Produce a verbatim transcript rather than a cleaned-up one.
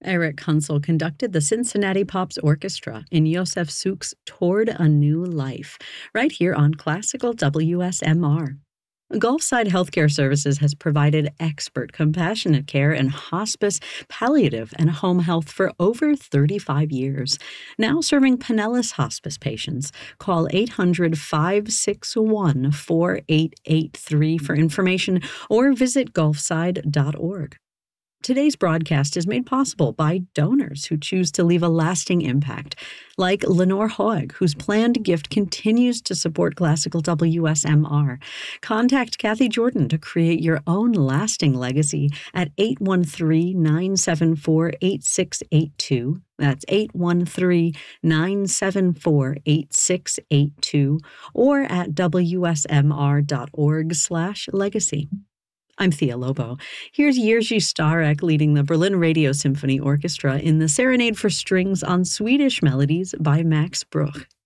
Eric Kunsel conducted the Cincinnati Pops Orchestra in Josef Suk's Toward a New Life, right here on Classical W S M R. Gulfside Healthcare Services has provided expert, compassionate care in hospice, palliative, and home health for over thirty-five years. Now serving Pinellas Hospice patients. Call eight hundred, five six one, four eight eight three for information or visit gulfside dot org. Today's broadcast is made possible by donors who choose to leave a lasting impact, like Lenore Hoeg, whose planned gift continues to support Classical W S M R. Contact Kathy Jordan to create your own lasting legacy at eight one three, nine seven four, eight six eight two. That's eight one three, nine seven four, eight six eight two, or at w s m r dot org slash legacy. I'm Thea Lobo. Here's Jerzy Starek leading the Berlin Radio Symphony Orchestra in the Serenade for Strings on Swedish Melodies by Max Bruch.